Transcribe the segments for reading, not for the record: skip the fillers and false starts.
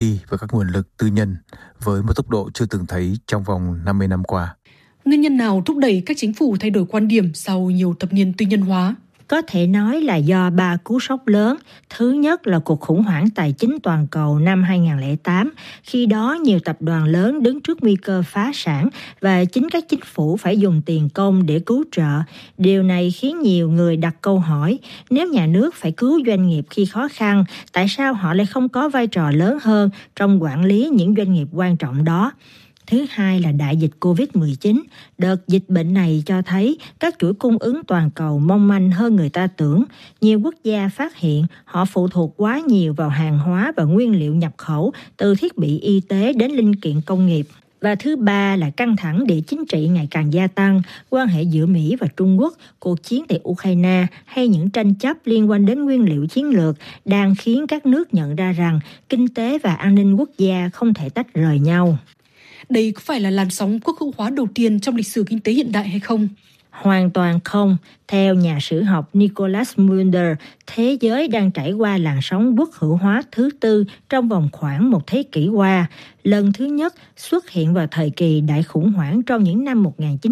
FDI và các nguồn lực tư nhân với một tốc độ chưa từng thấy trong vòng 50 năm qua. Nguyên nhân nào thúc đẩy các chính phủ thay đổi quan điểm sau nhiều thập niên tư nhân hóa? Có thể nói là do 3 cú sốc lớn. Thứ nhất là cuộc khủng hoảng tài chính toàn cầu năm 2008. Khi đó, nhiều tập đoàn lớn đứng trước nguy cơ phá sản và chính các chính phủ phải dùng tiền công để cứu trợ. Điều này khiến nhiều người đặt câu hỏi, nếu nhà nước phải cứu doanh nghiệp khi khó khăn, tại sao họ lại không có vai trò lớn hơn trong quản lý những doanh nghiệp quan trọng đó? Thứ hai là đại dịch Covid-19. Đợt dịch bệnh này cho thấy các chuỗi cung ứng toàn cầu mong manh hơn người ta tưởng. Nhiều quốc gia phát hiện họ phụ thuộc quá nhiều vào hàng hóa và nguyên liệu nhập khẩu, từ thiết bị y tế đến linh kiện công nghiệp. Và thứ ba là căng thẳng địa chính trị ngày càng gia tăng, quan hệ giữa Mỹ và Trung Quốc, cuộc chiến tại Ukraine hay những tranh chấp liên quan đến nguyên liệu chiến lược đang khiến các nước nhận ra rằng kinh tế và an ninh quốc gia không thể tách rời nhau. Đây có phải là làn sóng quốc hữu hóa đầu tiên trong lịch sử kinh tế hiện đại hay không? Hoàn toàn không. Theo nhà sử học Nicholas Mulder, thế giới đang trải qua làn sóng quốc hữu hóa thứ tư trong vòng khoảng một thế kỷ qua. Lần thứ nhất xuất hiện vào thời kỳ đại khủng hoảng trong những năm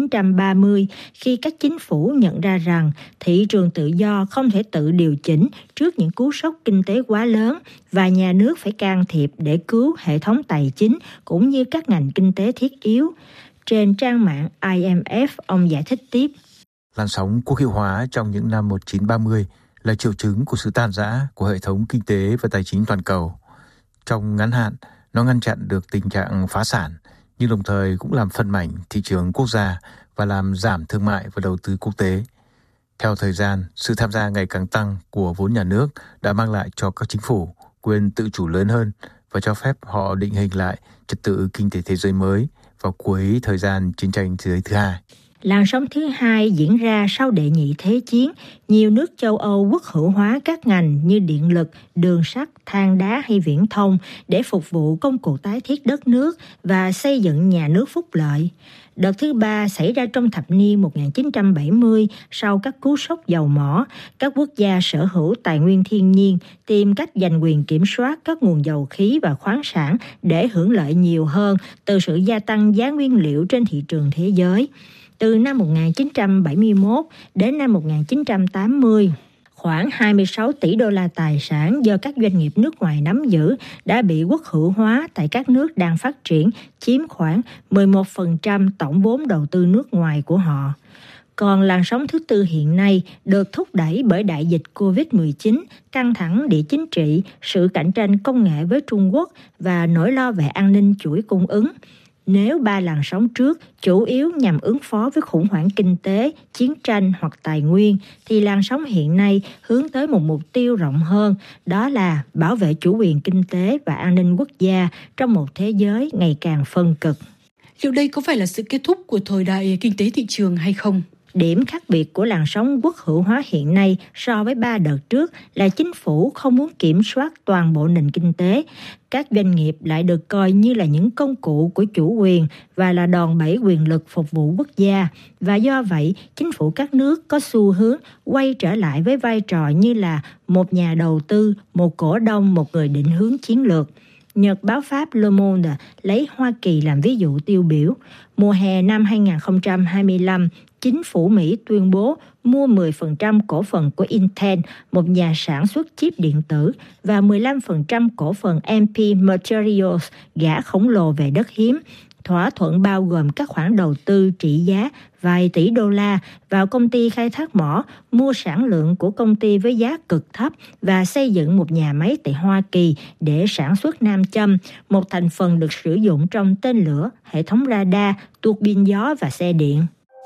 1930, khi các chính phủ nhận ra rằng thị trường tự do không thể tự điều chỉnh trước những cú sốc kinh tế quá lớn và nhà nước phải can thiệp để cứu hệ thống tài chính cũng như các ngành kinh tế thiết yếu. Trên trang mạng IMF, ông giải thích tiếp. Làn sóng quốc hữu hóa trong những năm 1930 là triệu chứng của sự tan rã của hệ thống kinh tế và tài chính toàn cầu. Trong ngắn hạn, nó ngăn chặn được tình trạng phá sản, nhưng đồng thời cũng làm phân mảnh thị trường quốc gia và làm giảm thương mại và đầu tư quốc tế. Theo thời gian, sự tham gia ngày càng tăng của vốn nhà nước đã mang lại cho các chính phủ quyền tự chủ lớn hơn và cho phép họ định hình lại trật tự kinh tế thế giới mới vào cuối thời gian chiến tranh thế giới thứ hai. Làn sóng thứ hai diễn ra sau đệ nhị thế chiến. Nhiều nước châu Âu quốc hữu hóa các ngành như điện lực, đường sắt, than đá hay viễn thông để phục vụ công cuộc tái thiết đất nước và xây dựng nhà nước phúc lợi. Đợt thứ ba xảy ra trong thập niên 1970 sau các cú sốc dầu mỏ. Các quốc gia sở hữu tài nguyên thiên nhiên tìm cách giành quyền kiểm soát các nguồn dầu khí và khoáng sản để hưởng lợi nhiều hơn từ sự gia tăng giá nguyên liệu trên thị trường thế giới. Từ năm 1971 đến năm 1980, khoảng 26 tỷ đô la tài sản do các doanh nghiệp nước ngoài nắm giữ đã bị quốc hữu hóa tại các nước đang phát triển, chiếm khoảng 11% tổng vốn đầu tư nước ngoài của họ. Còn làn sóng thứ tư hiện nay được thúc đẩy bởi đại dịch Covid-19, căng thẳng địa chính trị, sự cạnh tranh công nghệ với Trung Quốc và nỗi lo về an ninh chuỗi cung ứng. Nếu ba làn sóng trước chủ yếu nhằm ứng phó với khủng hoảng kinh tế, chiến tranh hoặc tài nguyên, thì làn sóng hiện nay hướng tới một mục tiêu rộng hơn, đó là bảo vệ chủ quyền kinh tế và an ninh quốc gia trong một thế giới ngày càng phân cực. Liệu đây có phải là sự kết thúc của thời đại kinh tế thị trường hay không? Điểm khác biệt của làn sóng quốc hữu hóa hiện nay so với 3 đợt trước là chính phủ không muốn kiểm soát toàn bộ nền kinh tế. Các doanh nghiệp lại được coi như là những công cụ của chủ quyền và là đòn bẩy quyền lực phục vụ quốc gia. Và do vậy, chính phủ các nước có xu hướng quay trở lại với vai trò như là một nhà đầu tư, một cổ đông, một người định hướng chiến lược. Nhật báo Pháp Le Monde lấy Hoa Kỳ làm ví dụ tiêu biểu. Mùa hè năm 2025, chính phủ Mỹ tuyên bố mua 10% cổ phần của Intel, một nhà sản xuất chip điện tử, và 15% cổ phần MP Materials, gã khổng lồ về đất hiếm. Thỏa thuận bao gồm các khoản đầu tư trị giá vài tỷ đô la vào công ty khai thác mỏ, mua sản lượng của công ty với giá cực thấp và xây dựng một nhà máy tại Hoa Kỳ để sản xuất nam châm, một thành phần được sử dụng trong tên lửa, hệ thống radar, tua bin gió và xe điện.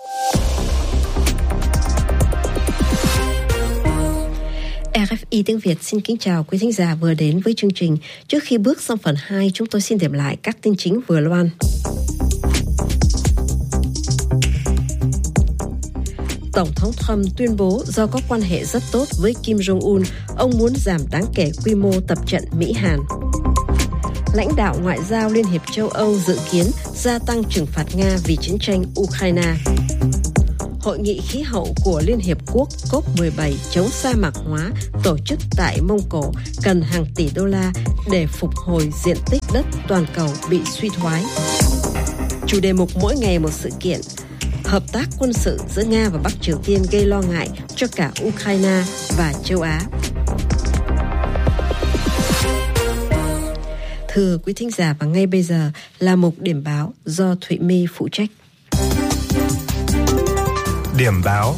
RFI tiếng Việt xin kính chào quý thính giả vừa đến với chương trình. Trước khi bước sang phần 2, chúng tôi xin điểm lại các tin chính vừa loan. Tổng thống Trump tuyên bố do có quan hệ rất tốt với Kim Jong-un, ông muốn giảm đáng kể quy mô tập trận Mỹ-Hàn. Lãnh đạo ngoại giao Liên hiệp châu Âu dự kiến gia tăng trừng phạt Nga vì chiến tranh Ukraine. Hội nghị khí hậu của Liên Hiệp Quốc COP17 chống sa mạc hóa tổ chức tại Mông Cổ cần hàng tỷ đô la để phục hồi diện tích đất toàn cầu bị suy thoái. Chủ đề mục mỗi ngày một sự kiện. Hợp tác quân sự giữa Nga và Bắc Triều Tiên gây lo ngại cho cả Ukraine và châu Á. Thưa quý thính giả, và ngay bây giờ là mục điểm báo do Thụy My phụ trách. Điểm báo.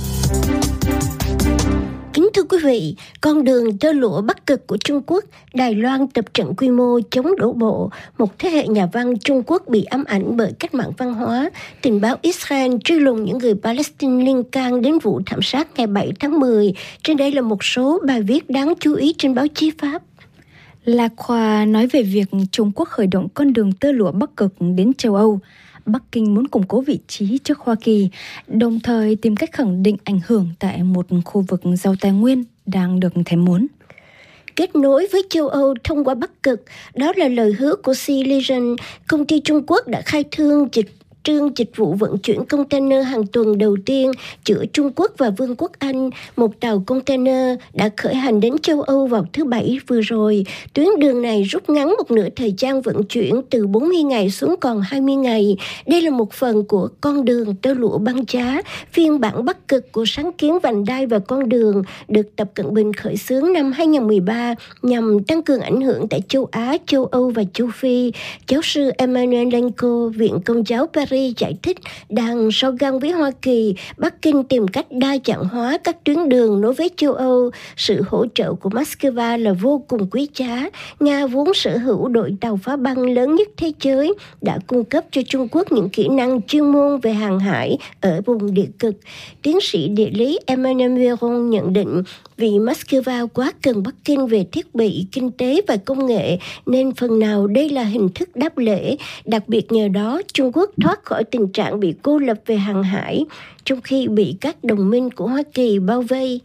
Kính thưa quý vị, con đường tơ lụa Bắc Cực của Trung Quốc, Đài Loan tập trận quy mô chống đổ bộ, một thế hệ nhà văn Trung Quốc bị ám ảnh bởi cách mạng văn hóa, tình báo Israel truy lùng những người Palestine liên can đến vụ thảm sát ngày 7 tháng 10. Trên đây là một số bài viết đáng chú ý trên báo chí Pháp. La Croix nói về việc Trung Quốc khởi động con đường tơ lụa Bắc Cực đến châu Âu. Bắc Kinh muốn củng cố vị trí trước Hoa Kỳ, đồng thời tìm cách khẳng định ảnh hưởng tại một khu vực giàu tài nguyên đang được thèm muốn. Kết nối với châu Âu thông qua Bắc Cực, đó là lời hứa của Sea Legion. Công ty Trung Quốc đã khai trương dịch vụ vận chuyển container hàng tuần đầu tiên giữa Trung Quốc và Vương quốc Anh. Một tàu container đã khởi hành đến châu Âu vào thứ Bảy vừa rồi. Tuyến đường này rút ngắn một nửa thời gian vận chuyển từ 40 ngày xuống còn 20 ngày. Đây là một phần của con đường tơ lụa băng giá, phiên bản Bắc Cực của sáng kiến vành đai và con đường được Tập Cận Bình khởi xướng năm 2013 nhằm tăng cường ảnh hưởng tại châu Á, châu Âu và châu Phi. Giáo sư Emmanuel Lenko, Viện Công giáo Paris giải thích, đang so găng với Hoa Kỳ, Bắc Kinh tìm cách đa dạng hóa các tuyến đường nối với châu Âu. Sự hỗ trợ của Moscow là vô cùng quý giá. Nga vốn sở hữu đội tàu phá băng lớn nhất thế giới, đã cung cấp cho Trung Quốc những kỹ năng chuyên môn về hàng hải ở vùng địa cực. Tiến sĩ địa lý Emmanuel Véron nhận định, vì Moscow quá cần Bắc Kinh về thiết bị, kinh tế và công nghệ, nên phần nào đây là hình thức đáp lễ. Đặc biệt nhờ đó, Trung Quốc thoát khỏi tình trạng bị cô lập về hàng hải, trong khi bị các đồng minh của Hoa Kỳ bao vây.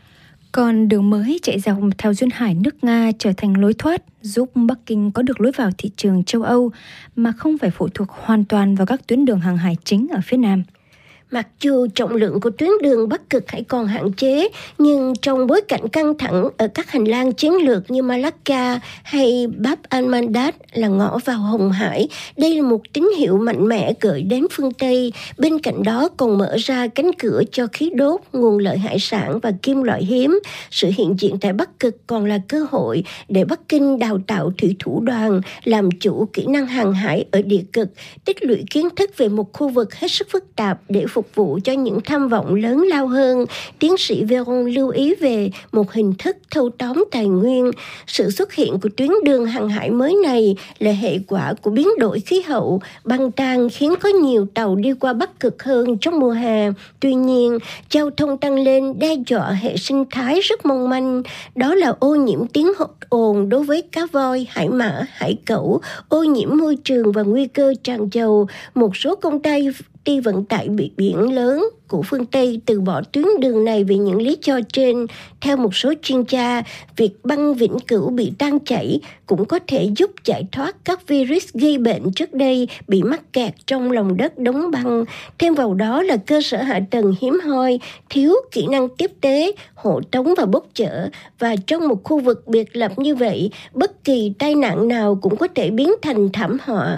Còn đường mới chạy dọc theo duyên hải nước Nga trở thành lối thoát, giúp Bắc Kinh có được lối vào thị trường châu Âu mà không phải phụ thuộc hoàn toàn vào các tuyến đường hàng hải chính ở phía Nam. Mặc dù trọng lượng của tuyến đường Bắc Cực hãy còn hạn chế, nhưng trong bối cảnh căng thẳng ở các hành lang chiến lược như Malacca hay Bab al-Mandab là ngõ vào Hồng Hải, đây là một tín hiệu mạnh mẽ gửi đến phương Tây. Bên cạnh đó còn mở ra cánh cửa cho khí đốt, nguồn lợi hải sản và kim loại hiếm. Sự hiện diện tại Bắc Cực còn là cơ hội để Bắc Kinh đào tạo thủy thủ đoàn, làm chủ kỹ năng hàng hải ở địa cực, tích lũy kiến thức về một khu vực hết sức phức tạp để phục vụ cho những tham vọng lớn lao hơn. Tiến sĩ Véron lưu ý về một hình thức thâu tóm tài nguyên. Sự xuất hiện của tuyến đường hàng hải mới này là hệ quả của biến đổi khí hậu. Băng tan khiến có nhiều tàu đi qua Bắc Cực hơn trong mùa hè. Tuy nhiên, giao thông tăng lên đe dọa hệ sinh thái rất mong manh. Đó là ô nhiễm tiếng ồn đối với cá voi, hải mã, hải cẩu, ô nhiễm môi trường và nguy cơ tràn dầu. Một số công ty vận tải biển lớn của phương Tây từ bỏ tuyến đường này vì những lý do trên. Theo một số chuyên gia, việc băng vĩnh cửu bị tan chảy cũng có thể giúp giải thoát các virus gây bệnh trước đây bị mắc kẹt trong lòng đất đóng băng. Thêm vào đó là cơ sở hạ tầng hiếm hoi, thiếu kỹ năng tiếp tế, hộ tống và bốc chở. Và trong một khu vực biệt lập như vậy, bất kỳ tai nạn nào cũng có thể biến thành thảm họa.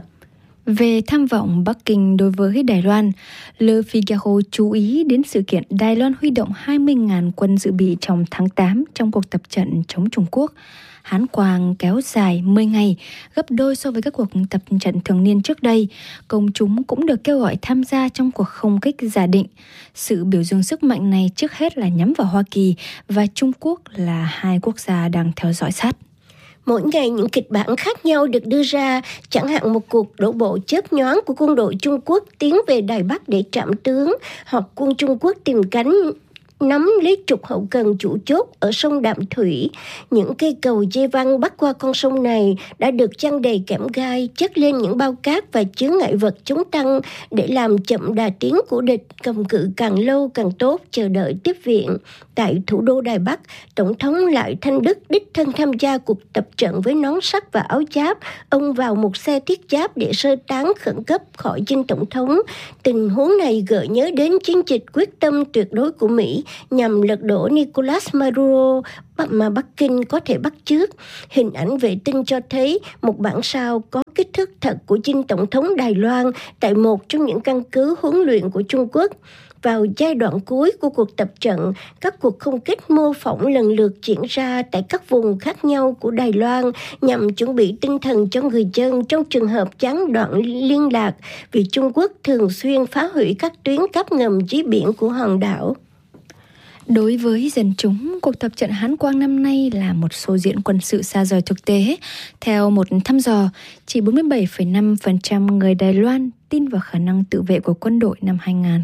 Về tham vọng Bắc Kinh đối với Đài Loan, Le Figaro chú ý đến sự kiện Đài Loan huy động 20.000 quân dự bị trong tháng 8 trong cuộc tập trận chống Trung Quốc. Hán quang kéo dài 10 ngày, gấp đôi so với các cuộc tập trận thường niên trước đây. Công chúng cũng được kêu gọi tham gia trong cuộc không kích giả định. Sự biểu dương sức mạnh này trước hết là nhắm vào Hoa Kỳ và Trung Quốc là hai quốc gia đang theo dõi sát. Mỗi ngày những kịch bản khác nhau được đưa ra, chẳng hạn một cuộc đổ bộ chớp nhoáng của quân đội Trung Quốc tiến về Đài Bắc để trảm tướng, hoặc quân Trung Quốc tìm cánh nắm lấy trục hậu cần chủ chốt ở sông Đạm Thủy. Những cây cầu dây văng bắc qua con sông này đã được chăn đầy kẽm gai, chất lên những bao cát và chướng ngại vật chống tăng để làm chậm đà tiến của địch, cầm cự càng lâu càng tốt, chờ đợi tiếp viện. Tại thủ đô Đài Bắc, Tổng thống Lại Thanh Đức đích thân tham gia cuộc tập trận với nón sắt và áo giáp. Ông vào một xe thiết giáp để sơ tán khẩn cấp khỏi dinh tổng thống. Tình huống này gợi nhớ đến chiến dịch quyết tâm tuyệt đối của Mỹ nhằm lật đổ Nicolas Maduro mà Bắc Kinh có thể bắt chước. Hình ảnh vệ tinh cho thấy một bản sao có kích thước thật của dinh tổng thống Đài Loan tại một trong những căn cứ huấn luyện của Trung Quốc. Vào giai đoạn cuối của cuộc tập trận, các cuộc không kích mô phỏng lần lượt diễn ra tại các vùng khác nhau của Đài Loan nhằm chuẩn bị tinh thần cho người dân trong trường hợp gián đoạn liên lạc, vì Trung Quốc thường xuyên phá hủy các tuyến cáp ngầm dưới biển của hòn đảo. Đối với dân chúng, cuộc tập trận Hán Quang năm nay là một show diễn quân sự xa rời thực tế. Theo một thăm dò, chỉ 47,5% người Đài Loan tin vào khả năng tự vệ của quân đội năm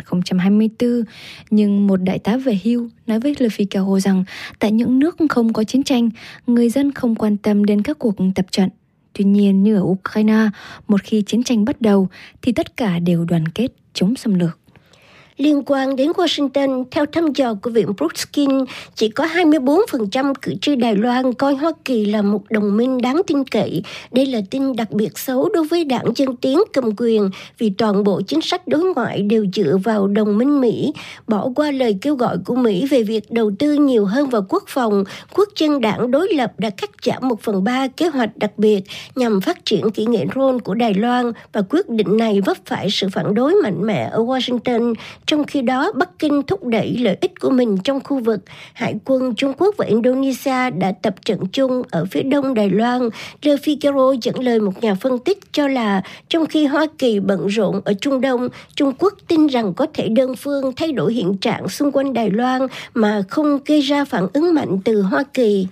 2024. Nhưng một đại tá về hưu nói với Le Figaro rằng tại những nước không có chiến tranh, người dân không quan tâm đến các cuộc tập trận. Tuy nhiên, như ở Ukraine, một khi chiến tranh bắt đầu thì tất cả đều đoàn kết chống xâm lược. Liên quan đến Washington, theo thăm dò của Viện Brookings, chỉ có 24% cử tri Đài Loan coi Hoa Kỳ là một đồng minh đáng tin cậy. Đây là tin đặc biệt xấu đối với đảng Dân Tiến cầm quyền, vì toàn bộ chính sách đối ngoại đều dựa vào đồng minh Mỹ. Bỏ qua lời kêu gọi của Mỹ về việc đầu tư nhiều hơn vào quốc phòng, Quốc dân đảng đối lập đã cắt giảm 1/3 kế hoạch đặc biệt nhằm phát triển kỹ nghệ drone của Đài Loan, và quyết định này vấp phải sự phản đối mạnh mẽ ở Washington. Trong khi đó, Bắc Kinh thúc đẩy lợi ích của mình trong khu vực. Hải quân Trung Quốc và Indonesia đã tập trận chung ở phía đông Đài Loan. Le Figaro dẫn lời một nhà phân tích cho là trong khi Hoa Kỳ bận rộn ở Trung Đông, Trung Quốc tin rằng có thể đơn phương thay đổi hiện trạng xung quanh Đài Loan mà không gây ra phản ứng mạnh từ Hoa Kỳ.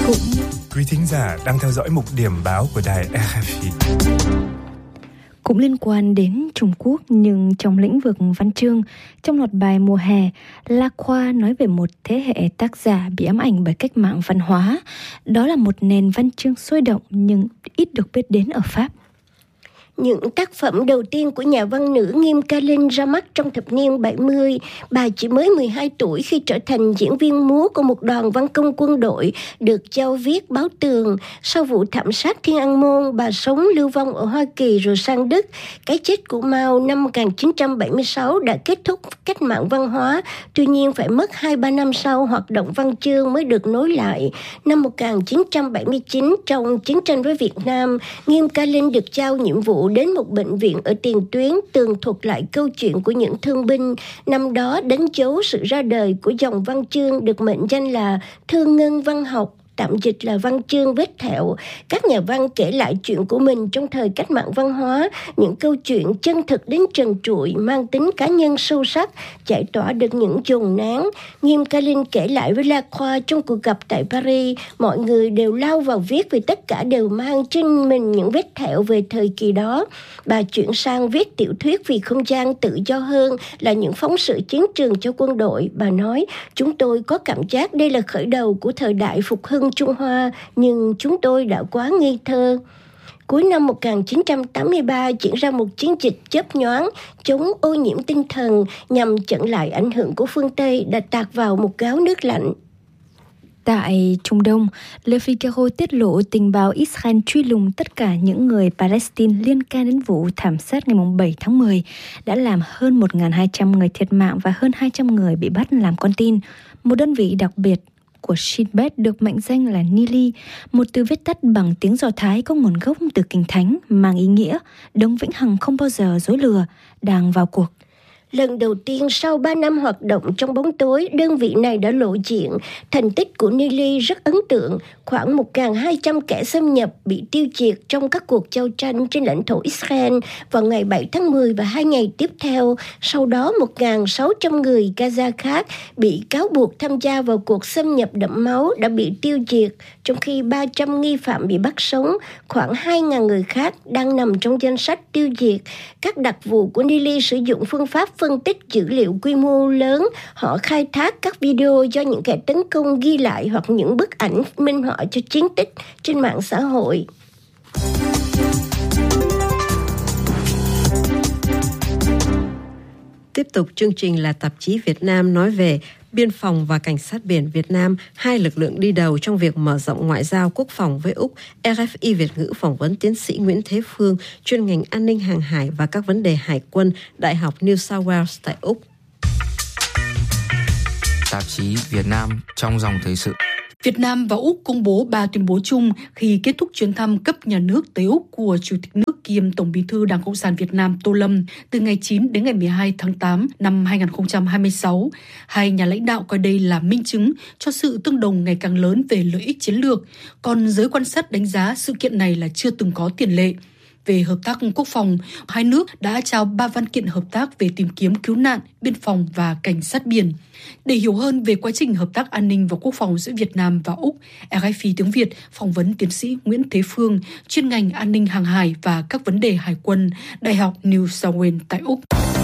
Quý thính giả đang theo dõi mục điểm báo của đài RFI. Cũng liên quan đến Trung Quốc nhưng trong lĩnh vực văn chương, trong loạt bài mùa hè, La Khoa nói về một thế hệ tác giả bị ám ảnh bởi cách mạng văn hóa. Đó là một nền văn chương sôi động nhưng ít được biết đến ở Pháp. Những tác phẩm đầu tiên của nhà văn nữ Nghiêm Ca Linh ra mắt trong thập niên 70. Bà chỉ mới 12 tuổi khi trở thành diễn viên múa của một đoàn văn công quân đội được giao viết báo tường. Sau vụ thảm sát Thiên An Môn, bà sống lưu vong ở Hoa Kỳ rồi sang Đức. Cái chết của Mao năm 1976 đã kết thúc cách mạng văn hóa. Tuy nhiên phải mất 2-3 năm sau hoạt động văn chương mới được nối lại. Năm 1979, trong chiến tranh với Việt Nam, Nghiêm Ca Linh được giao nhiệm vụ đến một bệnh viện ở tiền tuyến tường thuật lại câu chuyện của những thương binh. Năm đó đánh dấu sự ra đời của dòng văn chương được mệnh danh là thương ngân văn học, tạm dịch là văn chương vết thẹo. Các nhà văn kể lại chuyện của mình trong thời cách mạng văn hóa, những câu chuyện chân thực đến trần trụi, mang tính cá nhân sâu sắc, giải tỏa được những dồn nén. Nghiêm Ca Linh kể lại với La Khoa trong cuộc gặp tại Paris, mọi người đều lao vào viết vì tất cả đều mang trên mình những vết thẹo về thời kỳ đó. Bà chuyển sang viết tiểu thuyết vì không gian tự do hơn, là những phóng sự chiến trường cho quân đội. Bà nói, chúng tôi có cảm giác đây là khởi đầu của thời đại phục hưng Trung Hoa, nhưng chúng tôi đã quá ngây thơ. Cuối năm 1983 diễn ra một chiến dịch chớp nhoáng chống ô nhiễm tinh thần nhằm chặn lại ảnh hưởng của phương Tây đã tạt vào một gáo nước lạnh. Tại Trung Đông, Le Figaro tiết lộ tình báo Israel truy lùng tất cả những người Palestine liên can đến vụ thảm sát ngày 7 tháng 10 đã làm hơn 1.200 người thiệt mạng và hơn 200 người bị bắt làm con tin. Một đơn vị đặc biệt của Shin Bet được mệnh danh là Nili, một từ viết tắt bằng tiếng Do Thái có nguồn gốc từ Kinh Thánh, mang ý nghĩa Đấng vĩnh hằng không bao giờ dối lừa, đang vào cuộc. Lần đầu tiên sau 3 năm hoạt động trong bóng tối, đơn vị này đã lộ diện. Thành tích của Nili rất ấn tượng. Khoảng 1.200 kẻ xâm nhập bị tiêu diệt trong các cuộc giao tranh trên lãnh thổ Israel vào ngày 7 tháng 10 và 2 ngày tiếp theo. Sau đó 1.600 người Gaza khác bị cáo buộc tham gia vào cuộc xâm nhập đẫm máu đã bị tiêu diệt, trong khi 300 nghi phạm bị bắt sống. Khoảng 2.000 người khác đang nằm trong danh sách tiêu diệt. Các đặc vụ của Nili sử dụng phương pháp phân tích dữ liệu quy mô lớn. Họ khai thác các video do những kẻ tấn công ghi lại hoặc những bức ảnh minh họa cho chiến tích trên mạng xã hội. Tiếp tục chương trình là tạp chí Việt Nam nói về Biên phòng và Cảnh sát biển Việt Nam, hai lực lượng đi đầu trong việc mở rộng ngoại giao quốc phòng với Úc. RFI Việt ngữ phỏng vấn tiến sĩ Nguyễn Thế Phương, chuyên ngành an ninh hàng hải và các vấn đề hải quân, Đại học New South Wales tại Úc. Tạp chí Việt Nam trong dòng thời sự. Việt Nam và Úc công bố 3 tuyên bố chung khi kết thúc chuyến thăm cấp nhà nước tới Úc của Chủ tịch nước kiêm Tổng Bí thư Đảng Cộng sản Việt Nam Tô Lâm từ ngày 9 đến ngày 12 tháng 8 năm 2026. Hai nhà lãnh đạo coi đây là minh chứng cho sự tương đồng ngày càng lớn về lợi ích chiến lược, còn giới quan sát đánh giá sự kiện này là chưa từng có tiền lệ. Về hợp tác quốc phòng, hai nước đã trao 3 văn kiện hợp tác về tìm kiếm cứu nạn, biên phòng và cảnh sát biển. Để hiểu hơn về quá trình hợp tác an ninh và quốc phòng giữa Việt Nam và Úc, RFI tiếng Việt phỏng vấn tiến sĩ Nguyễn Thế Phương, chuyên ngành an ninh hàng hải và các vấn đề hải quân, Đại học New South Wales tại Úc.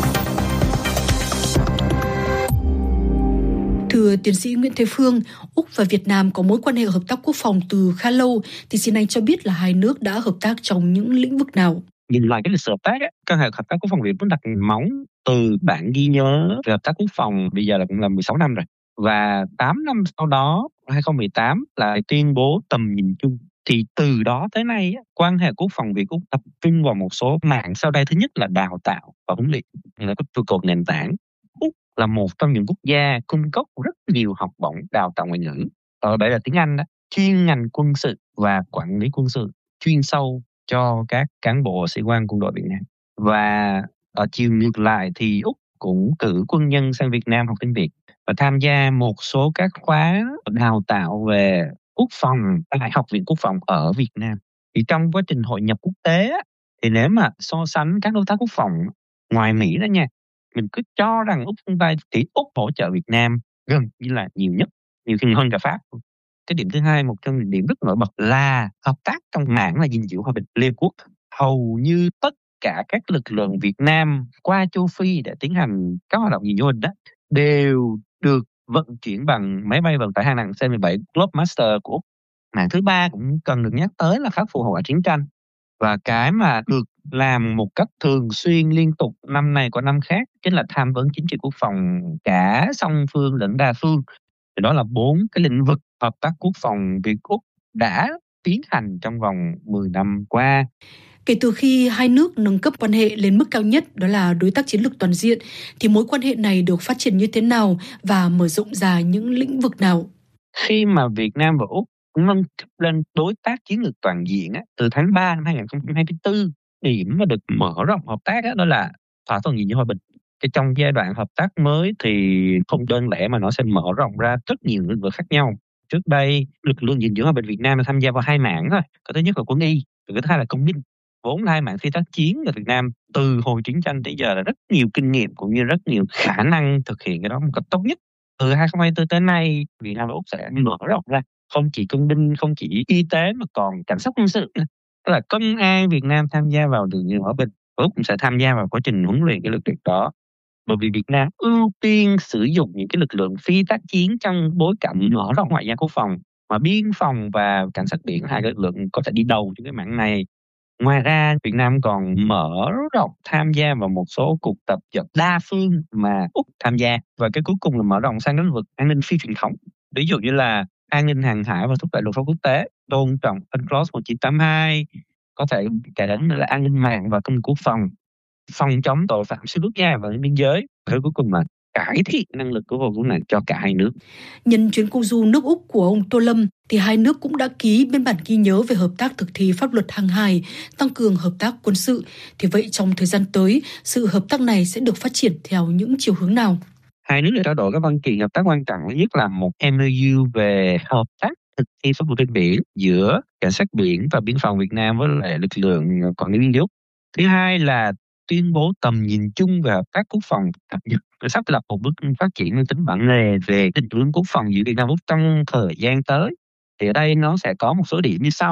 Thưa tiến sĩ Nguyễn Thế Phương, Úc và Việt Nam có mối quan hệ hợp tác quốc phòng từ khá lâu, thì xin anh cho biết là hai nước đã hợp tác trong những lĩnh vực nào? Nhìn lại cái lịch sử hợp tác, quan hệ hợp tác quốc phòng Việt Nam đặt móng từ bản ghi nhớ về hợp tác quốc phòng bây giờ là cũng là 16 năm rồi. Và 8 năm sau đó, 2018 là tuyên bố tầm nhìn chung. Thì từ đó tới nay, quan hệ quốc phòng Việt Úc tập trung vào một số mảng sau đây. Thứ nhất là đào tạo và huấn luyện, là các trụ cột nền tảng. Úc là một trong những quốc gia cung cấp rất nhiều học bổng đào tạo ngoại ngữ. Ở đây là tiếng Anh đó, chuyên ngành quân sự và quản lý quân sự chuyên sâu cho các cán bộ sĩ quan quân đội Việt Nam. Và ở chiều ngược lại thì Úc cũng cử quân nhân sang Việt Nam học tiếng Việt và tham gia một số các khóa đào tạo về quốc phòng tại Học viện Quốc phòng ở Việt Nam. Thì trong quá trình hội nhập quốc tế thì nếu mà so sánh các đối tác quốc phòng ngoài Mỹ đó nha, mình cứ cho rằng Úc phương Tây thì Úc hỗ trợ Việt Nam gần như là nhiều nhất, nhiều hơn cả Pháp. Cái điểm thứ hai, một trong những điểm rất nổi bật là hợp tác trong mảng là gìn giữ hòa bình Liên Quốc. Hầu như tất cả các lực lượng Việt Nam qua châu Phi để tiến hành các hoạt động gìn giữ hòa bình đó đều được vận chuyển bằng máy bay vận tải hạng nặng C-17 Globemaster của Úc. Mảng thứ ba cũng cần được nhắc tới là khắc phục hậu quả chiến tranh. Và cái mà được làm một cách thường xuyên liên tục năm này qua năm khác chính là tham vấn chính trị quốc phòng cả song phương lẫn đa phương. Thì đó là 4 cái lĩnh vực hợp tác quốc phòng Việt Úc đã tiến hành trong vòng 10 năm qua. Kể từ khi hai nước nâng cấp quan hệ lên mức cao nhất, đó là đối tác chiến lược toàn diện, thì mối quan hệ này được phát triển như thế nào và mở rộng ra những lĩnh vực nào? Khi mà Việt Nam và Úc nâng cấp lên đối tác chiến lược toàn diện từ tháng 3 năm 2024, điểm mà được mở rộng hợp tác đó là thỏa thuận gìn giữ hòa bình. Thì trong giai đoạn hợp tác mới thì không đơn lẻ mà nó sẽ mở rộng ra rất nhiều lĩnh vực khác nhau. Trước đây, lực lượng gìn giữ hòa bình Việt Nam tham gia vào 2 mảng thôi. Cái thứ nhất là quân y, cái thứ hai là công binh. Vốn là 2 mảng phi tác chiến ở Việt Nam từ hồi chiến tranh tới giờ là rất nhiều kinh nghiệm cũng như rất nhiều khả năng thực hiện cái đó một cách tốt nhất. Từ 2024 tới nay, Việt Nam và Úc sẽ mở rộng ra không chỉ công binh, không chỉ y tế mà còn cảnh sát quân sự. Tức là công an Việt Nam tham gia vào lực lượng hòa bình, Úc cũng sẽ tham gia vào quá trình huấn luyện cái lực lượng đó. Bởi vì Việt Nam ưu tiên sử dụng những cái lực lượng phi tác chiến trong bối cảnh mở rộng ngoại giao quốc phòng, mà biên phòng và cảnh sát biển, hai cái lực lượng có thể đi đầu trong cái mảng này. Ngoài ra, Việt Nam còn mở rộng tham gia vào một số cuộc tập trận đa phương mà Úc tham gia. Và cái cuối cùng là mở rộng sang lĩnh vực an ninh phi truyền thống. Ví dụ như là an ninh hàng hải và thúc đẩy luật pháp quốc tế, tôn trọng UNCLOS 1982, có thể kể đến là an ninh mạng và công nghiệp quốc phòng, phòng chống tội phạm xuyên quốc gia và biên giới. Và cuối cùng là cải thiện năng lực của vùng này cho cả hai nước. Nhân chuyến công du nước Úc của ông Tô Lâm, thì hai nước cũng đã ký biên bản ghi nhớ về hợp tác thực thi pháp luật hàng hải, tăng cường hợp tác quân sự. Thì vậy trong thời gian tới, sự hợp tác này sẽ được phát triển theo những chiều hướng nào? Hai nước đã trao đổi các văn kiện hợp tác quan trọng, nhất là một MOU về hợp tác thực thi pháp luật trên biển giữa cảnh sát biển và biên phòng Việt Nam với lại lực lượng quản lý biên giới. Thứ hai là tuyên bố tầm nhìn chung về hợp tác quốc phòng cập nhật, sắp lập một bước phát triển mang tính bản lề về định hướng quốc phòng giữa Việt Nam Úc trong thời gian tới. Thì ở đây nó sẽ có một số điểm như sau.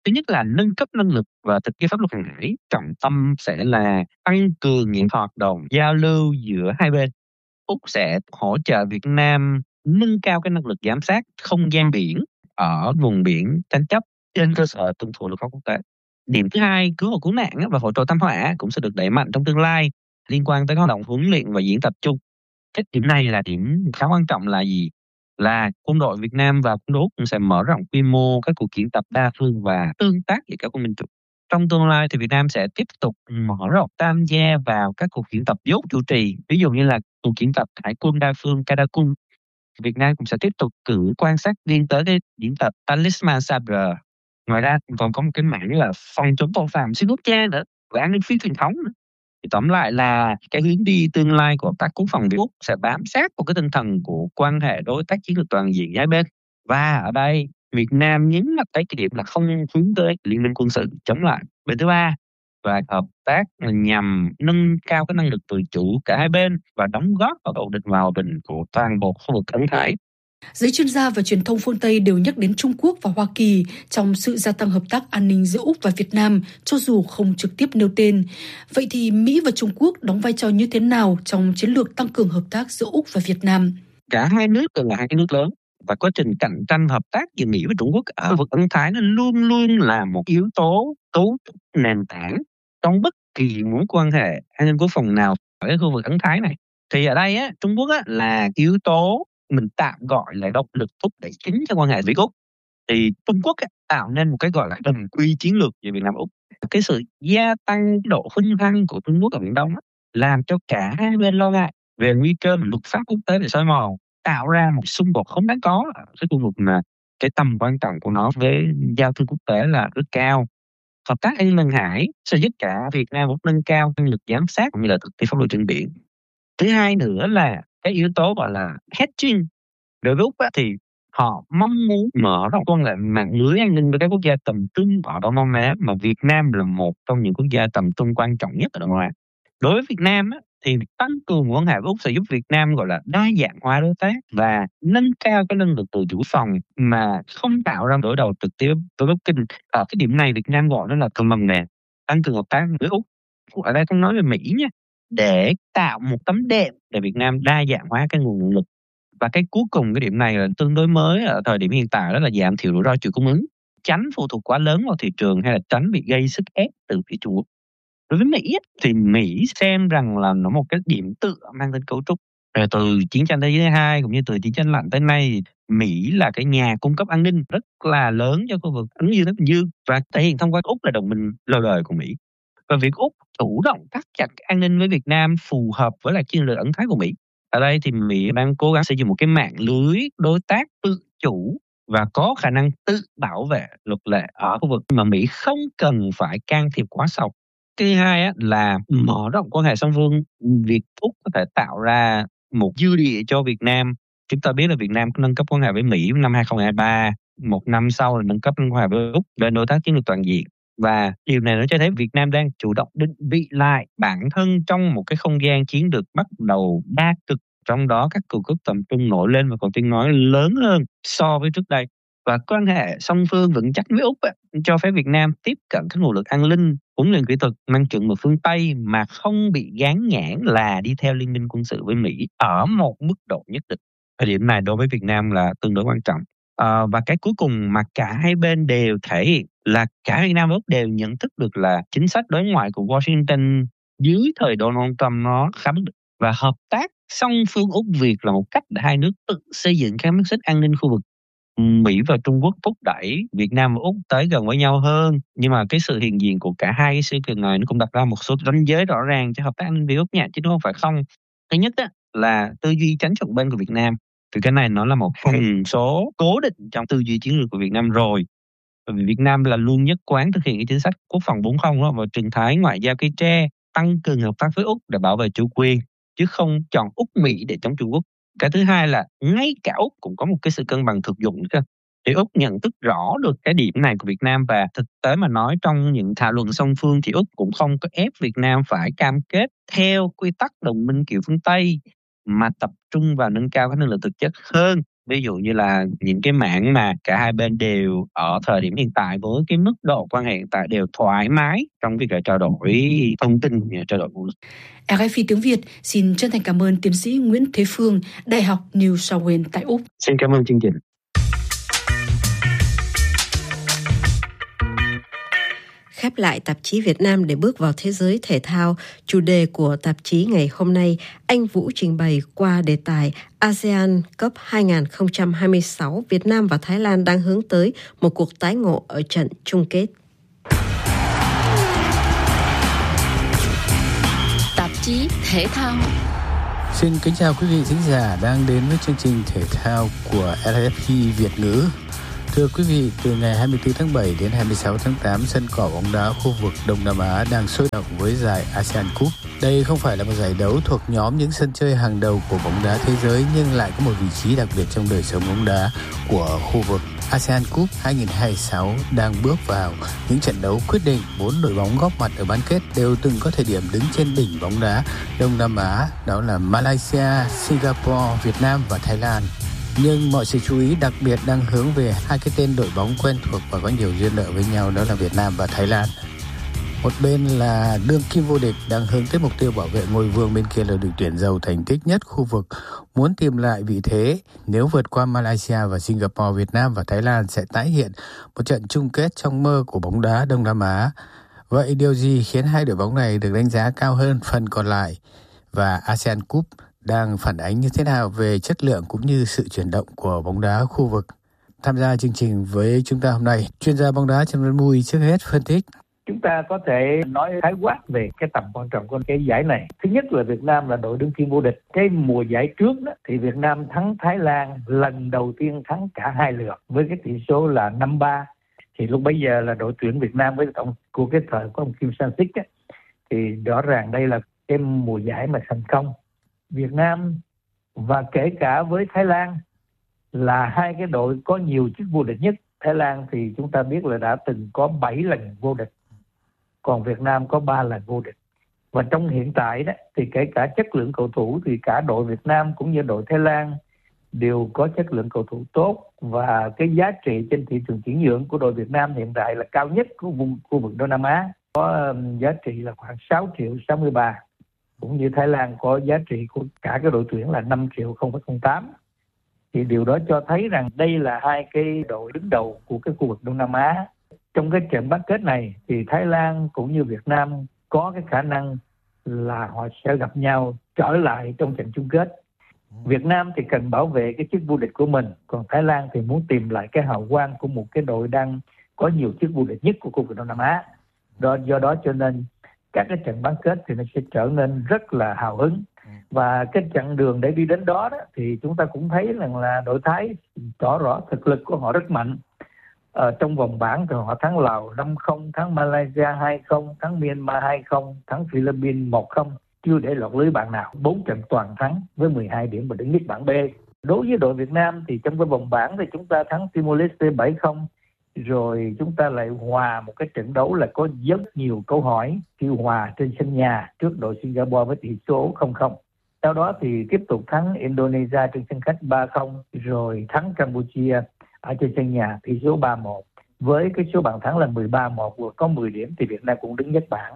Thứ nhất là nâng cấp năng lực và thực thi pháp luật hàng hải. Trọng tâm sẽ là tăng cường những hoạt động giao lưu giữa hai bên. Úc sẽ hỗ trợ Việt Nam nâng cao cái năng lực giám sát không gian biển ở vùng biển tranh chấp trên cơ sở tuân thủ luật pháp quốc tế. Điểm thứ hai, cứu hộ cứu nạn và hỗ trợ thảm họa cũng sẽ được đẩy mạnh trong tương lai liên quan tới hoạt động huấn luyện và diễn tập chung. Cái điểm này là điểm khá quan trọng là gì? Là quân đội Việt Nam và quân đội Úc cũng sẽ mở rộng quy mô các cuộc diễn tập đa phương và tương tác giữa các quân binh chủng. Trong tương lai thì Việt Nam sẽ tiếp tục mở rộng tham gia vào các cuộc diễn tập do Úc chủ trì, ví dụ như là cuộc diễn tập hải quân đa phương Kadakun. Việt Nam cũng sẽ tiếp tục cử quan sát viên tới cái diễn tập Talisman Sabre. Ngoài ra còn có một cái mảng là phòng chống tội phạm xuyên quốc gia nữa và an ninh phi truyền thống nữa. Thì tóm lại là cái hướng đi tương lai của hợp tác quốc phòng Việt Úc sẽ bám sát vào cái tinh thần của quan hệ đối tác chiến lược toàn diện hai bên. Và ở đây Việt Nam nhấn mạnh tới cái điểm là không hướng tới liên minh quân sự chống lại bên thứ ba, và hợp tác nhằm nâng cao cái năng lực tự chủ cả hai bên và đóng góp vào ổn định và hòa bình của toàn bộ khu vực Ấn Thái. Giới chuyên gia và truyền thông phương Tây đều nhắc đến Trung Quốc và Hoa Kỳ trong sự gia tăng hợp tác an ninh giữa Úc và Việt Nam, cho dù không trực tiếp nêu tên. Vậy thì Mỹ và Trung Quốc đóng vai trò như thế nào trong chiến lược tăng cường hợp tác giữa Úc và Việt Nam? Cả hai nước đều là hai cái nước lớn, và quá trình cạnh tranh hợp tác giữa Mỹ và Trung Quốc ở khu vực Ấn Thái nó luôn luôn là một yếu tố cấu trúc nền tảng trong bất kỳ mối quan hệ an ninh quốc phòng nào ở cái khu vực Ấn Thái này. Thì ở đây Trung Quốc là yếu tố mình tạm gọi là động lực thúc đẩy chính cho quan hệ Việt Úc. Thì Trung Quốc tạo nên một cái gọi là đồng quy chiến lược về Việt Nam Úc. Cái sự gia tăng độ hung hăng của Trung Quốc ở Biển Đông làm cho cả hai bên lo ngại về nguy cơ luật pháp quốc tế để xói mòn, tạo ra một xung đột không đáng có ở cái khu vực mà cái tầm quan trọng của nó với giao thương quốc tế là rất cao. Hợp tác an ninh hàng hải sẽ giúp cả Việt Nam Úc nâng cao năng lực giám sát cũng như là thực thi pháp luật trên biển. Thứ hai nữa là cái yếu tố gọi là hedging. Đối với Úc thì họ mong muốn mở rộng quan hệ mạng lưới an ninh với các quốc gia tầm trung ở Đông Nam Á, mà Việt Nam là một trong những quốc gia tầm trung quan trọng nhất ở Đông Nam Á. Đối với Việt Nam thì tăng cường quan hệ với Úc sẽ giúp Việt Nam gọi là đa dạng hóa đối tác và nâng cao cái năng lực tự chủ phòng mà không tạo ra đối đầu trực tiếp với Bắc Kinh. Ở cái điểm này Việt Nam gọi nó là cơm mầm nè, tăng cường hợp tác với Úc. Ở đây không nói về Mỹ nha, để tạo một tấm đệm để Việt Nam đa dạng hóa cái nguồn lực. Và cái cuối cùng cái điểm này là tương đối mới ở thời điểm hiện tại, đó là giảm thiểu rủi ro chuỗi cung ứng, tránh phụ thuộc quá lớn vào thị trường hay là tránh bị gây sức ép từ phía Trung Quốc. Đối với Mỹ thì Mỹ xem rằng là nó một cái điểm tựa mang tính cấu trúc. Từ chiến tranh thế giới thứ hai cũng như từ chiến tranh lạnh tới nay, Mỹ là cái nhà cung cấp an ninh rất là lớn cho khu vực Ấn Dương Thái Bình Dương và thể hiện thông qua Úc là đồng minh lâu đời của Mỹ. Và việc Úc chủ động thắt chặt an ninh với Việt Nam phù hợp với là chiến lược ẩn thái của Mỹ. Ở đây thì Mỹ đang cố gắng xây dựng một cái mạng lưới đối tác tự chủ và có khả năng tự bảo vệ luật lệ ở khu vực mà Mỹ không cần phải can thiệp quá sâu. Thứ hai là mở rộng quan hệ song phương. Việc Úc có thể tạo ra một dư địa cho Việt Nam. Chúng ta biết là Việt Nam nâng cấp quan hệ với Mỹ năm 2023, một năm sau là nâng cấp quan hệ với Úc lên đối tác chiến lược toàn diện. Và điều này nó cho thấy Việt Nam đang chủ động định vị lại bản thân trong một cái không gian chiến lược bắt đầu đa cực, trong đó các cường quốc tầm trung nổi lên và còn tiếng nói lớn hơn so với trước đây. Và quan hệ song phương vững chắc với Úc cho phép Việt Nam tiếp cận các nguồn lực an ninh, huấn luyện kỹ thuật mang chuẩn mực phương Tây mà không bị gán nhãn là đi theo liên minh quân sự với Mỹ ở một mức độ nhất định. Thời điểm này đối với Việt Nam là tương đối quan trọng. Và cái cuối cùng mà cả hai bên đều thể hiện là cả Việt Nam và Úc đều nhận thức được là chính sách đối ngoại của Washington dưới thời Donald Trump nó khá bất định, và hợp tác song phương Úc Việt là một cách để hai nước tự xây dựng các mắt xích an ninh khu vực. Mỹ và Trung Quốc thúc đẩy Việt Nam và Úc tới gần với nhau hơn, nhưng mà cái sự hiện diện của cả hai cái sự kiện này nó cũng đặt ra một số ranh giới rõ ràng cho hợp tác an ninh Việt Úc nha, chứ không phải không. Thứ nhất là tư duy tránh trọng bên của Việt Nam. Thì cái này nó là một phần số cố định trong tư duy chiến lược của Việt Nam rồi. Bởi vì Việt Nam là luôn nhất quán thực hiện cái chính sách quốc phòng 4.0 đó, và trường thái ngoại giao cây tre, tăng cường hợp tác với Úc để bảo vệ chủ quyền, chứ không chọn Úc Mỹ để chống Trung Quốc. Cái thứ hai là ngay cả Úc cũng có một cái sự cân bằng thực dụng nữa. Thì Úc nhận thức rõ được cái điểm này của Việt Nam, và thực tế mà nói trong những thảo luận song phương thì Úc cũng không có ép Việt Nam phải cam kết theo quy tắc đồng minh kiểu phương Tây, mà tập trung vào nâng cao các năng lực thực chất hơn Ví dụ như là những cái mảng mà cả hai bên đều ở thời điểm hiện tại với cái mức độ quan hệ hiện tại đều thoải mái trong việc trao đổi thông tin, trao đổi nguồn lực. RFI tiếng Việt xin chân thành cảm ơn tiến sĩ Nguyễn Thế Phương, Đại học New South Wales tại Úc. Xin cảm ơn chương trình. Khép lại tạp chí Việt Nam để bước vào thế giới thể thao, chủ đề của tạp chí ngày hôm nay, anh Vũ trình bày qua đề tài ASEAN Cup 2026, Việt Nam và Thái Lan đang hướng tới một cuộc tái ngộ ở trận chung kết. Tạp chí thể thao. Xin kính chào quý vị thính giả đang đến với chương trình thể thao của RFI Việt ngữ. Thưa quý vị, từ ngày 24 tháng 7 đến 26 tháng 8, sân cỏ bóng đá khu vực Đông Nam Á đang sôi động với giải ASEAN Cup. Đây không phải là một giải đấu thuộc nhóm những sân chơi hàng đầu của bóng đá thế giới, nhưng lại có một vị trí đặc biệt trong đời sống bóng đá của khu vực. ASEAN Cup 2026 đang bước vào những trận đấu quyết định. 4 đội bóng góp mặt ở bán kết đều từng có thời điểm đứng trên đỉnh bóng đá Đông Nam Á, đó là Malaysia, Singapore, Việt Nam và Thái Lan. Nhưng mọi sự chú ý đặc biệt đang hướng về hai cái tên đội bóng quen thuộc và có nhiều duyên nợ với nhau, đó là Việt Nam và Thái Lan. Một bên là đương kim vô địch đang hướng tới mục tiêu bảo vệ ngôi vương, bên kia là đội tuyển giàu thành tích nhất khu vực muốn tìm lại vị thế. Nếu vượt qua Malaysia và Singapore, Việt Nam và Thái Lan sẽ tái hiện một trận chung kết trong mơ của bóng đá Đông Nam Á. Vậy điều gì khiến hai đội bóng này được đánh giá cao hơn phần còn lại? Và ASEAN Cup đang phản ánh như thế nào về chất lượng cũng như sự chuyển động của bóng đá khu vực? Tham gia chương trình với chúng ta hôm nay, chuyên gia bóng đá Trần Văn Mui trước hết phân tích. Chúng ta có thể nói khái quát về cái tầm quan trọng của cái giải này. Thứ nhất là Việt Nam là đội đương kim vô địch. Cái mùa giải trước đó thì Việt Nam thắng Thái Lan lần đầu tiên, thắng cả hai lượt với cái tỷ số là 5-3. Thì lúc bấy giờ là đội tuyển Việt Nam với ông của cái thời của ông Kim Sang-sik á, thì rõ ràng đây là cái mùa giải mà thành công. Việt Nam và kể cả với Thái Lan là hai cái đội có nhiều chức vô địch nhất. Thái Lan thì chúng ta biết là đã từng có 7 lần vô địch, còn Việt Nam có 3 lần vô địch. Và trong hiện tại đó thì kể cả chất lượng cầu thủ thì cả đội Việt Nam cũng như đội Thái Lan đều có chất lượng cầu thủ tốt, và cái giá trị trên thị trường chuyển nhượng của đội Việt Nam hiện tại là cao nhất của vùng khu vực Đông Nam Á, có giá trị là khoảng 6 triệu 60 bạc, cũng như Thái Lan có giá trị của cả cái đội tuyển là 5 triệu 0,08. Thì điều đó cho thấy rằng đây là hai cái đội đứng đầu của cái khu vực Đông Nam Á. Trong cái trận bán kết này thì Thái Lan cũng như Việt Nam có cái khả năng là họ sẽ gặp nhau trở lại trong trận chung kết. Việt Nam thì cần bảo vệ cái chức vô địch của mình, còn Thái Lan thì muốn tìm lại cái hào quang của một cái đội đang có nhiều chức vô địch nhất của khu vực Đông Nam Á. Do đó cho nên các cái trận bán kết thì nó sẽ trở nên rất là hào hứng. Và cái chặng đường để đi đến đó, thì chúng ta cũng thấy rằng là đội Thái tỏ rõ thực lực của họ rất mạnh. Trong vòng bảng thì họ thắng Lào 5-0, thắng Malaysia 2-0, thắng Myanmar 2-0, thắng Philippines 1-0, chưa để lọt lưới bạn nào. 4 trận toàn thắng với 12 điểm và đứng nhất bảng B. Đối với đội Việt Nam thì trong cái vòng bảng thì chúng ta thắng Timor-Leste 7-0, rồi chúng ta lại hòa một cái trận đấu là có rất nhiều câu hỏi khi hòa trên sân nhà trước đội Singapore với tỷ số 0-0. Sau đó thì tiếp tục thắng Indonesia trên sân khách 3-0, rồi thắng Campuchia ở trên sân nhà tỷ số 3-1. Với cái số bàn thắng là 13-1 và có 10 điểm thì Việt Nam cũng đứng nhất bảng.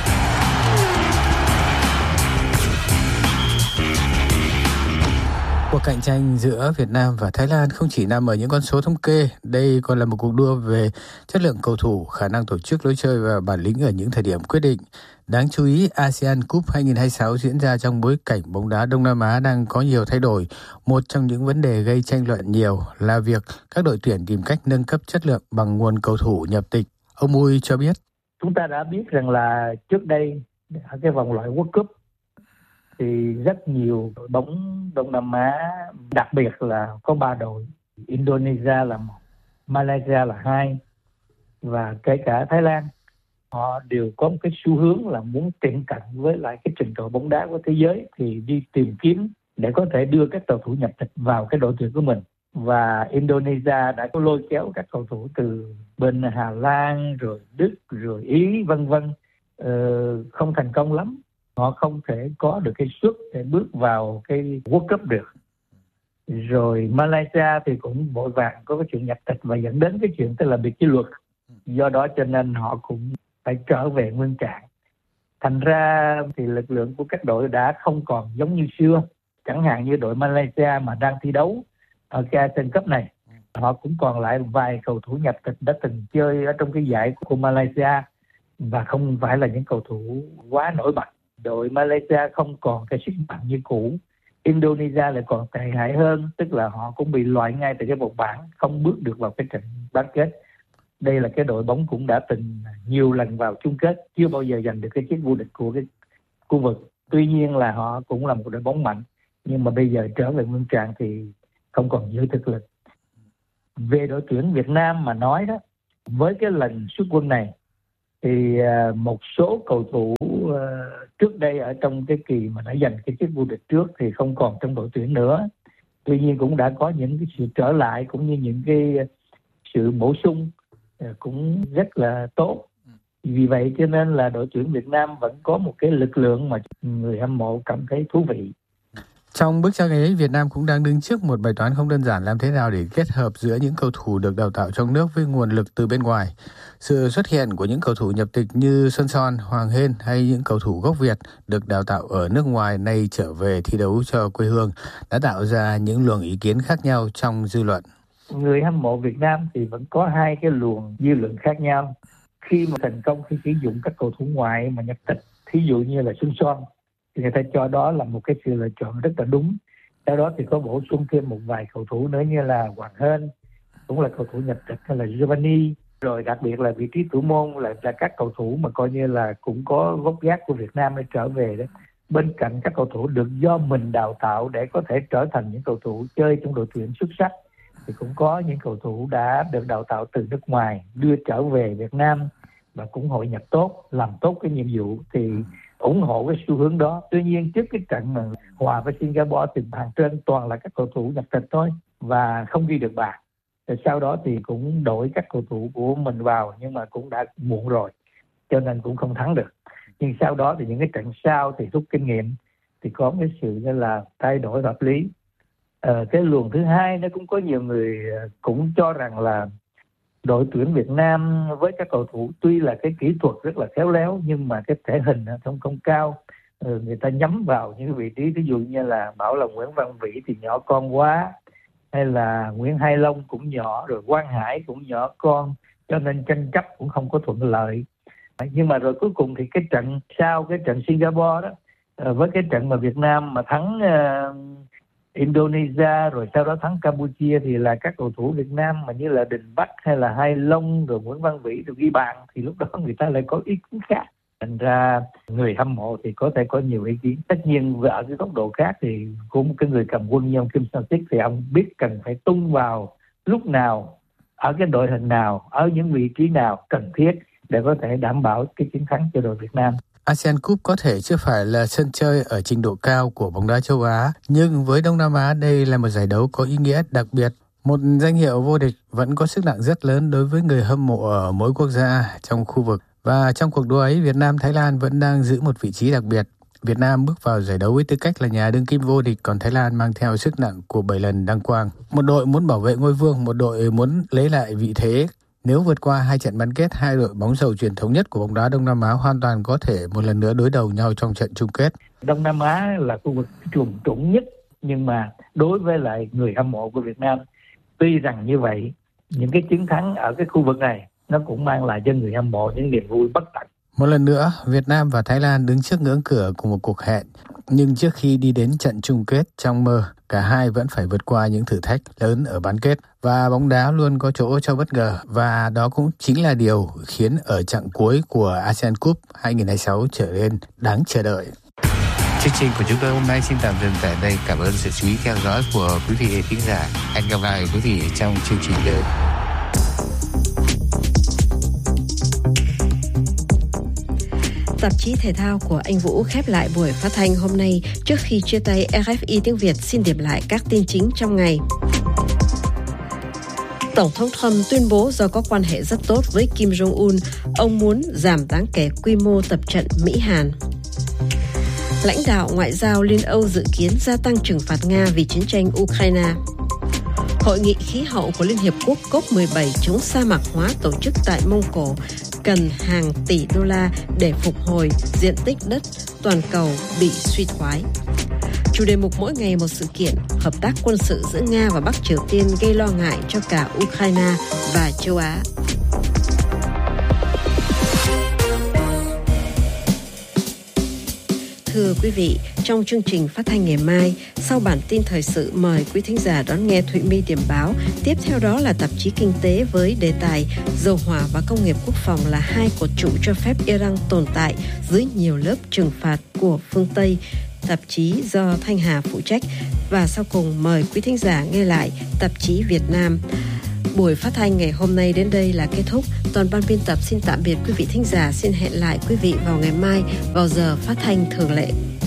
Cuộc cạnh tranh giữa Việt Nam và Thái Lan không chỉ nằm ở những con số thống kê, đây còn là một cuộc đua về chất lượng cầu thủ, khả năng tổ chức lối chơi và bản lĩnh ở những thời điểm quyết định. Đáng chú ý, ASEAN Cup 2026 diễn ra trong bối cảnh bóng đá Đông Nam Á đang có nhiều thay đổi. Một trong những vấn đề gây tranh luận nhiều là việc các đội tuyển tìm cách nâng cấp chất lượng bằng nguồn cầu thủ nhập tịch. Ông Mui cho biết. Chúng ta đã biết rằng là trước đây, ở cái vòng loại World Cup, thì rất nhiều đội bóng Đông Nam Á, đặc biệt là có 3 đội, Indonesia là 1, Malaysia là 2 và kể cả Thái Lan, họ đều có một cái xu hướng là muốn tiệm cận với lại cái trình độ bóng đá của thế giới, thì đi tìm kiếm để có thể đưa các cầu thủ nhập tịch vào cái đội tuyển của mình. Và Indonesia đã có lôi kéo các cầu thủ từ bên Hà Lan, rồi Đức, rồi Ý, vân vân, không thành công lắm. Họ không thể có được cái suất để bước vào cái World Cup được. Rồi Malaysia thì cũng vội vàng có cái chuyện nhập tịch và dẫn đến cái chuyện tức là biệt kỷ luật. Do đó cho nên họ cũng phải trở về nguyên trạng. Thành ra thì lực lượng của các đội đã không còn giống như xưa. Chẳng hạn như đội Malaysia mà đang thi đấu ở cái ASEAN Cup này, họ cũng còn lại vài cầu thủ nhập tịch đã từng chơi ở trong cái giải của Malaysia và không phải là những cầu thủ quá nổi bật. Đội Malaysia không còn cái sức mạnh như cũ. Indonesia lại còn tệ hại hơn, tức là họ cũng bị loại ngay từ cái vòng bảng, không bước được vào cái trận bán kết. Đây là cái đội bóng cũng đã từng nhiều lần vào chung kết, chưa bao giờ giành được cái chiếc vô địch của cái khu vực. Tuy nhiên là họ cũng là một đội bóng mạnh, nhưng mà bây giờ trở về nguyên trạng thì không còn giữ thực lực. Về đội tuyển Việt Nam mà nói đó, với cái lần xuất quân này thì một số cầu thủ trước đây ở trong cái kỳ mà đã giành cái chiếc vô địch trước thì không còn trong đội tuyển nữa. Tuy nhiên cũng đã có những cái sự trở lại cũng như những cái sự bổ sung cũng rất là tốt. Vì vậy cho nên là đội tuyển Việt Nam vẫn có một cái lực lượng mà người hâm mộ cảm thấy thú vị. Trong bức tranh ấy, Việt Nam cũng đang đứng trước một bài toán không đơn giản, làm thế nào để kết hợp giữa những cầu thủ được đào tạo trong nước với nguồn lực từ bên ngoài. Sự xuất hiện của những cầu thủ nhập tịch như Xuân Son, Hoàng Hên hay những cầu thủ gốc Việt được đào tạo ở nước ngoài nay trở về thi đấu cho quê hương đã tạo ra những luồng ý kiến khác nhau trong dư luận. Người hâm mộ Việt Nam thì vẫn có hai cái luồng dư luận khác nhau. Khi mà thành công khi sử dụng các cầu thủ ngoại mà nhập tịch, thí dụ như là Xuân Son, thì người ta cho đó là một cái sự lựa chọn rất là đúng. Sau đó thì có bổ sung thêm một vài cầu thủ nữa như là Hoàng Hên, cũng là cầu thủ nhập tịch, hay là Giovanni. Rồi đặc biệt là vị trí thủ môn là các cầu thủ mà coi như là cũng có gốc gác của Việt Nam để trở về đó. Bên cạnh các cầu thủ được do mình đào tạo để có thể trở thành những cầu thủ chơi trong đội tuyển xuất sắc, thì cũng có những cầu thủ đã được đào tạo từ nước ngoài đưa trở về Việt Nam và cũng hội nhập tốt, làm tốt cái nhiệm vụ, thì ủng hộ cái xu hướng đó. Tuy nhiên trước cái trận mà hòa với Singapore thì hàng trên toàn là các cầu thủ nhập tịch thôi và không ghi được bàn. Rồi sau đó thì cũng đổi các cầu thủ của mình vào nhưng mà cũng đã muộn rồi, cho nên cũng không thắng được. Nhưng sau đó thì những cái trận sau thì rút kinh nghiệm thì có cái sự như là thay đổi hợp lý. Cái luồng thứ hai nó cũng có nhiều người cũng cho rằng là đội tuyển Việt Nam với các cầu thủ tuy là cái kỹ thuật rất là khéo léo nhưng mà cái thể hình không cao. Người ta nhắm vào những vị trí ví dụ như là bảo là Nguyễn Văn Vĩ thì nhỏ con quá, hay là Nguyễn Hai Long cũng nhỏ, rồi Quang Hải cũng nhỏ con, cho nên tranh chấp cũng không có thuận lợi. Nhưng mà rồi cuối cùng thì cái trận sau cái trận Singapore đó, với cái trận mà Việt Nam mà thắng Indonesia rồi sau đó thắng Campuchia thì là các cầu thủ Việt Nam mà như là Đình Bắc hay là Hai Long rồi Nguyễn Văn Vĩ được ghi bàn, thì lúc đó người ta lại có ý kiến khác. Thành ra người hâm mộ thì có thể có nhiều ý kiến. Tất nhiên ở cái góc độ khác thì của một cái người cầm quân như ông Kim Sang Sik thì ông biết cần phải tung vào lúc nào, ở cái đội hình nào, ở những vị trí nào cần thiết để có thể đảm bảo cái chiến thắng cho đội Việt Nam. ASEAN Cup có thể chưa phải là sân chơi ở trình độ cao của bóng đá châu Á, nhưng với Đông Nam Á đây là một giải đấu có ý nghĩa đặc biệt. Một danh hiệu vô địch vẫn có sức nặng rất lớn đối với người hâm mộ ở mỗi quốc gia trong khu vực. Và trong cuộc đua ấy, Việt Nam, Thái Lan vẫn đang giữ một vị trí đặc biệt. Việt Nam bước vào giải đấu với tư cách là nhà đương kim vô địch, còn Thái Lan mang theo sức nặng của 7 lần đăng quang. Một đội muốn bảo vệ ngôi vương, một đội muốn lấy lại vị thế. Nếu vượt qua hai trận bán kết, hai đội bóng giàu truyền thống nhất của bóng đá Đông Nam Á hoàn toàn có thể một lần nữa đối đầu nhau trong trận chung kết. Đông Nam Á là khu vực trùng trũng nhất, nhưng mà đối với lại người hâm mộ của Việt Nam, tuy rằng như vậy, những cái chiến thắng ở cái khu vực này nó cũng mang lại cho người hâm mộ những niềm vui bất tận. Một lần nữa, Việt Nam và Thái Lan đứng trước ngưỡng cửa của một cuộc hẹn. Nhưng trước khi đi đến trận chung kết trong mơ, cả hai vẫn phải vượt qua những thử thách lớn ở bán kết. Và bóng đá luôn có chỗ cho bất ngờ. Và đó cũng chính là điều khiến ở chặng cuối của ASEAN Cup 2026 trở nên đáng chờ đợi. Chương trình của chúng tôi hôm nay xin tạm dừng tại đây. Cảm ơn sự chú ý theo dõi của quý vị khán giả. Hẹn gặp lại quý vị trong chương trình tới. Tạp chí thể thao của anh Vũ khép lại buổi phát thanh hôm nay. Trước khi chia tay, RFI tiếng Việt xin điểm lại các tin chính trong ngày. Tổng thống Trump tuyên bố do có quan hệ rất tốt với Kim Jong-un, ông muốn giảm đáng kể quy mô tập trận Mỹ-Hàn. Lãnh đạo ngoại giao Liên Âu dự kiến gia tăng trừng phạt Nga vì chiến tranh Ukraine. Hội nghị khí hậu của Liên Hiệp Quốc COP17 chống sa mạc hóa tổ chức tại Mông Cổ cần hàng tỷ đô la để phục hồi diện tích đất toàn cầu bị suy thoái. Chủ đề mục mỗi ngày một sự kiện, hợp tác quân sự giữa Nga và Bắc Triều Tiên gây lo ngại cho cả Ukraine và châu Á. Thưa quý vị, trong chương trình phát thanh ngày mai, sau bản tin thời sự mời quý thính giả đón nghe Thụy My điểm báo. Tiếp theo đó là tạp chí Kinh tế với đề tài dầu hỏa và công nghiệp quốc phòng là hai cột trụ cho phép Iran tồn tại dưới nhiều lớp trừng phạt của phương Tây. Tạp chí do Thanh Hà phụ trách. Và sau cùng mời quý thính giả nghe lại tạp chí Việt Nam. Buổi phát thanh ngày hôm nay đến đây là kết thúc. Toàn ban biên tập xin tạm biệt quý vị thính giả. Xin hẹn lại quý vị vào ngày mai vào giờ phát thanh thường lệ.